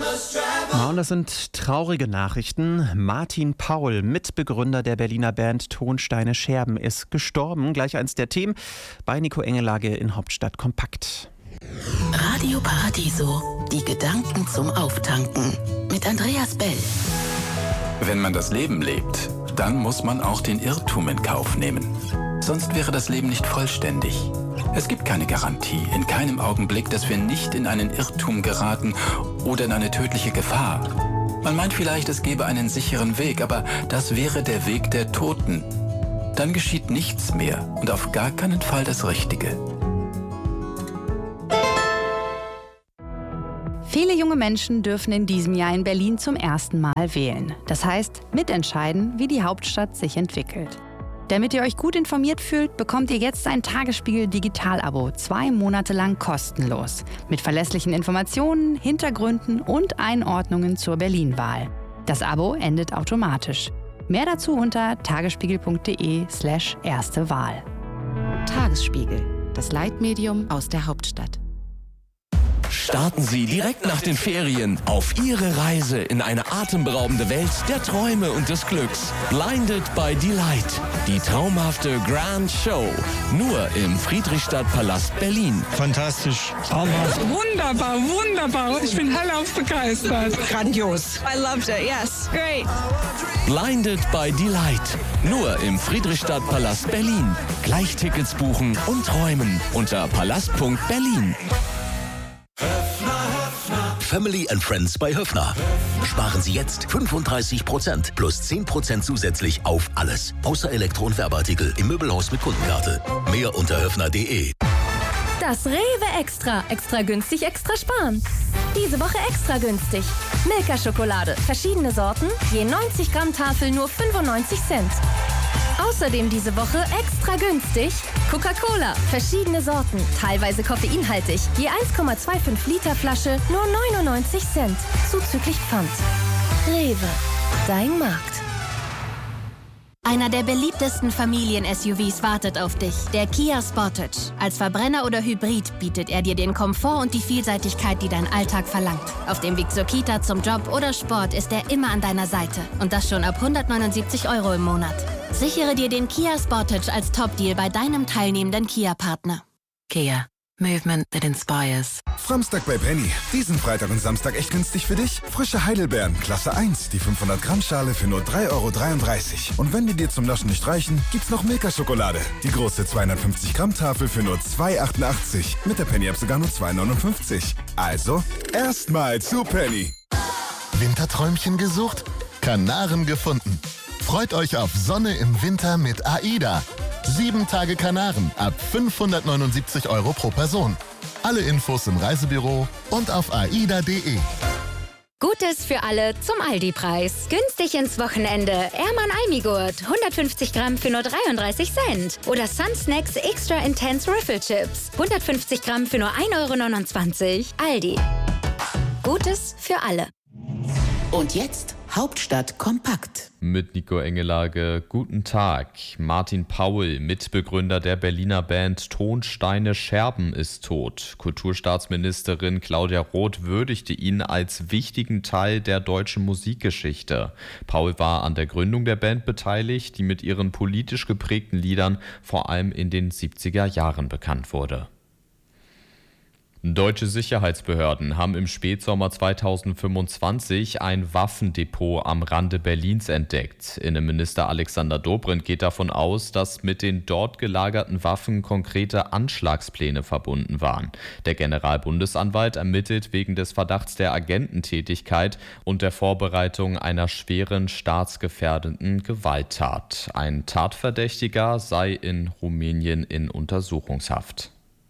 Ja, und das sind traurige Nachrichten. Martin Paul, Mitbegründer der Berliner Band Tonsteine Scherben, ist gestorben. Gleich eins der Themen bei Nico Engelage in Hauptstadt Kompakt. Radio Paradiso, die Gedanken zum Auftanken mit Andreas Bell. Wenn man das Leben lebt, dann muss man auch den Irrtum in Kauf nehmen. Sonst wäre das Leben nicht vollständig. Es gibt keine Garantie, in keinem Augenblick, dass wir nicht in einen Irrtum geraten oder in eine tödliche Gefahr. Man meint vielleicht, es gäbe einen sicheren Weg, aber das wäre der Weg der Toten. Dann geschieht nichts mehr und auf gar keinen Fall das Richtige. Viele junge Menschen dürfen in diesem Jahr in Berlin zum ersten Mal wählen. Das heißt, mitentscheiden, wie die Hauptstadt sich entwickelt. Damit ihr euch gut informiert fühlt, bekommt ihr jetzt ein Tagesspiegel Digital-Abo 2 Monate lang kostenlos. Mit verlässlichen Informationen, Hintergründen und Einordnungen zur Berlin-Wahl. Das Abo endet automatisch. Mehr dazu unter tagesspiegel.de/erste Wahl. Tagesspiegel, das Leitmedium aus der Hauptstadt. Starten Sie direkt nach den Ferien auf Ihre Reise in eine atemberaubende Welt der Träume und des Glücks. Blinded by Delight. Die traumhafte Grand Show. Nur im Friedrichstadtpalast Berlin. Fantastisch. Wunderbar, wunderbar. Ich bin hellauf begeistert. Grandios. I loved it, yes. Great. Blinded by Delight. Nur im Friedrichstadtpalast Berlin. Gleich Tickets buchen und träumen unter palast.berlin. Family and Friends bei Höffner. Sparen Sie jetzt 35% plus 10% zusätzlich auf alles. Außer Elektro- und Werbeartikel im Möbelhaus mit Kundenkarte. Mehr unter höffner.de. Das Rewe Extra. Extra günstig, extra sparen. Diese Woche extra günstig. Milka-Schokolade. Verschiedene Sorten. Je 90 Gramm Tafel nur 95 Cent. Außerdem diese Woche extra günstig Coca-Cola, verschiedene Sorten, teilweise koffeinhaltig, je 1,25 Liter Flasche, nur 99 Cent, zuzüglich Pfand. Rewe, dein Markt. Einer der beliebtesten Familien-SUVs wartet auf dich, der Kia Sportage. Als Verbrenner oder Hybrid bietet er dir den Komfort und die Vielseitigkeit, die dein Alltag verlangt. Auf dem Weg zur Kita, zum Job oder Sport ist er immer an deiner Seite. Und das schon ab 179 € im Monat. Sichere dir den Kia Sportage als Top-Deal bei deinem teilnehmenden Kia-Partner. Kia. Movement that inspires. Samstag bei Penny. Diesen Freitag und Samstag echt günstig für dich? Frische Heidelbeeren, Klasse 1, die 500 Gramm Schale für nur 3,33 €. Und wenn die dir zum Naschen nicht reichen, gibt's noch Milka-Schokolade. Die große 250 Gramm Tafel für nur 2,88 €. Mit der Penny-App sogar nur 2,59 €. Also, erstmal zu Penny. Winterträumchen gesucht? Kanaren gefunden. Freut euch auf Sonne im Winter mit AIDA. 7 Tage Kanaren ab 579 € pro Person. Alle Infos im Reisebüro und auf aida.de. Gutes für alle zum Aldi-Preis. Günstig ins Wochenende. Erman Almigurt, 150 Gramm für nur 33 Cent. Oder Sun Snacks Extra Intense Riffle Chips, 150 Gramm für nur 1,29 €. Aldi. Gutes für alle. Und jetzt Hauptstadt kompakt. Mit Nico Engelage, guten Tag. Martin Paul, Mitbegründer der Berliner Band Tonsteine Scherben, ist tot. Kulturstaatsministerin Claudia Roth würdigte ihn als wichtigen Teil der deutschen Musikgeschichte. Paul war an der Gründung der Band beteiligt, die mit ihren politisch geprägten Liedern vor allem in den 70er Jahren bekannt wurde. Deutsche Sicherheitsbehörden haben im Spätsommer 2025 ein Waffendepot am Rande Berlins entdeckt. Innenminister Alexander Dobrindt geht davon aus, dass mit den dort gelagerten Waffen konkrete Anschlagspläne verbunden waren. Der Generalbundesanwalt ermittelt wegen des Verdachts der Agententätigkeit und der Vorbereitung einer schweren staatsgefährdenden Gewalttat. Ein Tatverdächtiger sei in Rumänien in Untersuchungshaft.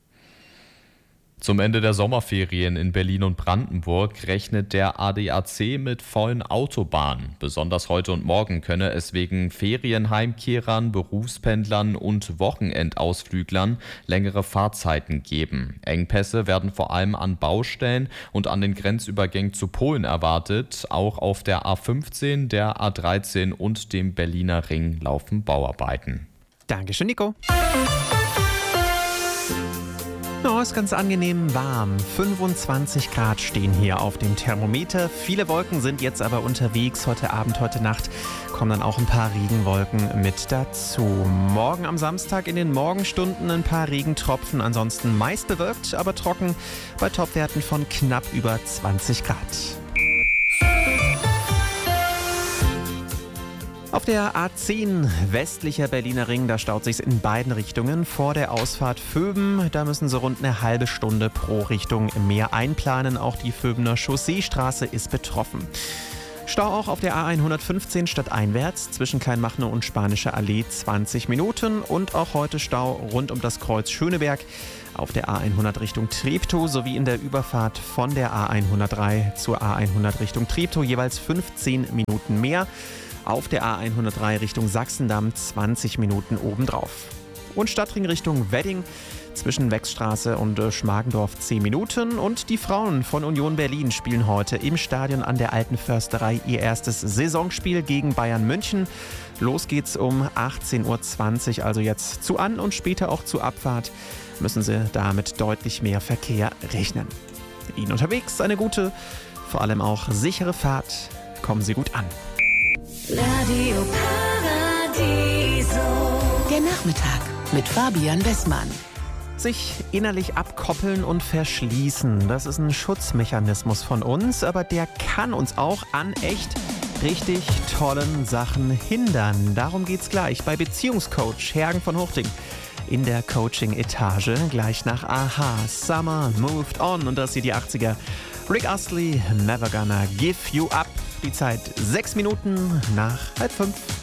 Zum Ende der Sommerferien in Berlin und Brandenburg rechnet der ADAC mit vollen Autobahnen. Besonders heute und morgen könne es wegen Ferienheimkehrern, Berufspendlern und Wochenendausflüglern längere Fahrzeiten geben. Engpässe werden vor allem an Baustellen und an den Grenzübergängen zu Polen erwartet. Auch auf der A15, der A13 und dem Berliner Ring laufen Bauarbeiten. Dankeschön, Nico. Ja, ist ganz angenehm warm. 25 Grad stehen hier auf dem Thermometer. Viele Wolken sind jetzt aber unterwegs. Heute Abend, heute Nacht kommen dann auch ein paar Regenwolken mit dazu. Morgen am Samstag in den Morgenstunden ein paar Regentropfen. Ansonsten meist bewölkt, aber trocken bei Topwerten von knapp über 20 Grad. Auf der A10 westlicher Berliner Ring, da staut sich's in beiden Richtungen. Vor der Ausfahrt Vöben, da müssen sie rund eine halbe Stunde pro Richtung mehr einplanen. Auch die Vöbener Chausseestraße ist betroffen. Stau auch auf der A115 stadteinwärts zwischen Kleinmachnow und Spanische Allee 20 Minuten. Und auch heute Stau rund um das Kreuz Schöneberg auf der A100 Richtung Treptow sowie in der Überfahrt von der A103 zur A100 Richtung Treptow jeweils 15 Minuten mehr. Auf der A103 Richtung Sachsendamm 20 Minuten obendrauf. Und Stadtring Richtung Wedding zwischen Wechsstraße und Schmargendorf 10 Minuten. Und die Frauen von Union Berlin spielen heute im Stadion an der Alten Försterei ihr erstes Saisonspiel gegen Bayern München. Los geht's um 18:20 Uhr, also jetzt zu An- und später auch zur Abfahrt müssen sie da mit deutlich mehr Verkehr rechnen. Ihnen unterwegs eine gute, vor allem auch sichere Fahrt. Kommen Sie gut an. Radio Paradiso. Der Nachmittag mit Fabian Wessmann. Sich innerlich abkoppeln und verschließen, das ist ein Schutzmechanismus von uns, aber der kann uns auch an echt richtig tollen Sachen hindern. Darum geht's gleich bei Beziehungscoach Hergen von Huchting in der Coaching-Etage. Gleich nach Aha, Summer Moved On und das hier die 80er. Rick Astley, Never Gonna Give You Up. Die Zeit 6 Minuten nach 4:30.